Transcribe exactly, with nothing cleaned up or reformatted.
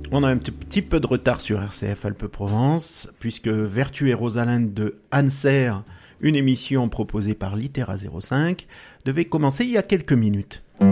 On a un petit, petit peu de retard sur R C F Alpes-Provence, puisque Vertu et Rosalinde de Anser, une émission proposée par Litera zéro cinq, devait commencer il y a quelques minutes.